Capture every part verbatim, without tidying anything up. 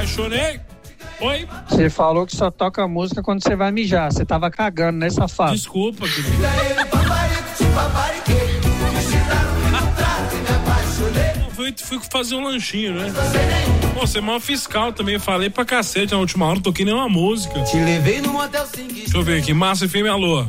apaixonei. Oi? Você falou que só toca música quando você vai mijar. Você tava cagando, né, safado? Desculpa, querido. Fui, fui fazer um lanchinho, né? Pô, você é maior fiscal também. Falei pra cacete na última hora, não toquei nenhuma música. Te levei no motel. Deixa eu ver aqui. Massa F M, alô.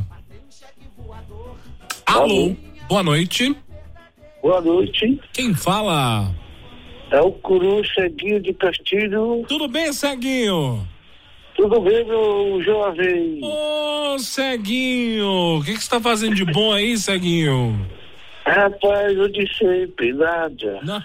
Alô. Boa noite. Boa noite. Quem fala? É o Curu Ceguinho de Castilho. Tudo bem, Ceguinho? Tudo bem, meu jovem? Ô, Ceguinho, o que que você tá fazendo de bom aí, Ceguinho? Rapaz, eu de sempre, nada. Não.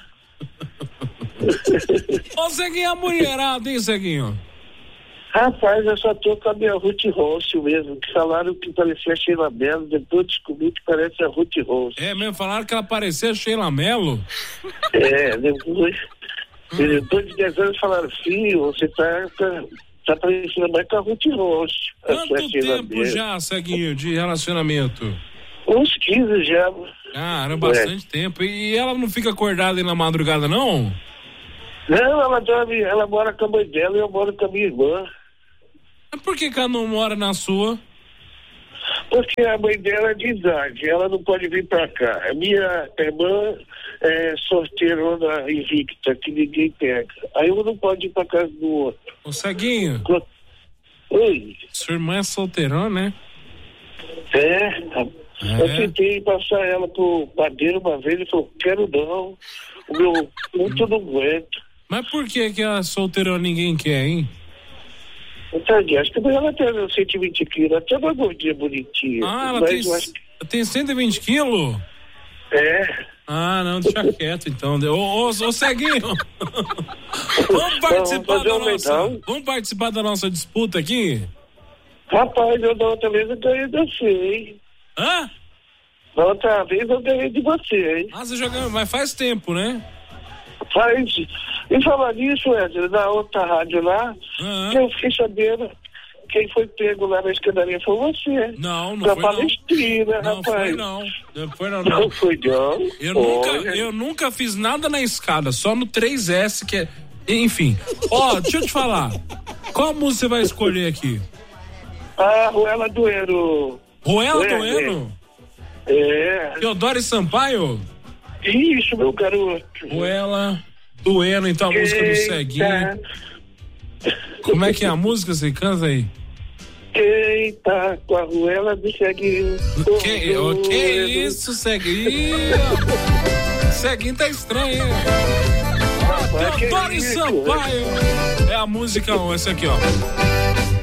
Ô, Ceguinho, a mulherada, hein, Ceguinho? Rapaz, eu só tô com a minha Ruth Roncio mesmo, que falaram que parecia Sheila Mello, depois descobri que parece a Ruth Roncio. É mesmo, falaram que ela parecia Sheila Mello? É, depois, depois de dez anos falaram, filho, você tá, tá, tá parecendo mais com a Ruth Roncio. Quanto tempo já, Ceguinho, de relacionamento? Uns quinze já. Caramba, bastante é. tempo. E ela não fica acordada aí na madrugada, não? Não, ela dorme, ela mora com a mãe dela e eu moro com a minha irmã. Mas por que que ela não mora na sua? Porque a mãe dela é de idade, ela não pode vir pra cá. A minha irmã é sorteirona invicta, que ninguém pega. Aí eu não pode ir pra casa do outro. Ô, Ceguinho. Oi. Sua irmã é solteirona, né? É, é. Eu tentei passar ela pro padeiro uma vez, ele falou, quero não, o meu muito não aguento. Mas por que que a solteirona ninguém quer, hein? Entendi, acho que ela tem cento e vinte quilos, até uma gordinha bonitinha. Ah, ela mas tem, eu acho que... tem cento e vinte quilos? É. Ah, não, deixa quieto então. Ô, ô, ô Ceguinho, vamos participar não, da um nossa, legal. vamos participar da nossa disputa aqui? Rapaz, eu da outra vez eu ganhei de você, hein? Hã? Da outra vez eu ganhei de você, hein? Ah, você jogando, mas faz tempo, né? Faz. E falar nisso, Edson, na outra rádio lá, uhum. que eu fiquei sabendo quem foi pego lá na escadaria foi você. Não, não da foi Palestina, não. rapaz. Não foi não. Não foi não. Não, não foi não. Eu nunca, eu nunca fiz nada na escada, só no três S, que é... Enfim. Ó, oh, deixa eu te falar. Qual música você vai escolher aqui? Ah, Ruela Duero. Ruela Duero? É. Teodoro Sampaio? Isso, meu garoto. Ruela Duero, então a Eita. música do Ceguinho. Como é que é a música? Você canta aí? Quem tá com a Ruela do Ceguinho? Que, oh, que isso, Ceguinho? Ceguinho tá estranho, hein? Ah, Teodoro Sampaio. É a música, essa aqui, ó.